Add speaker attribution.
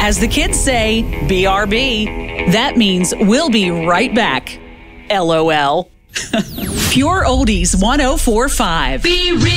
Speaker 1: As the kids say, BRB. That means we'll be right back. LOL. Pure Oldies 104.5. Be real.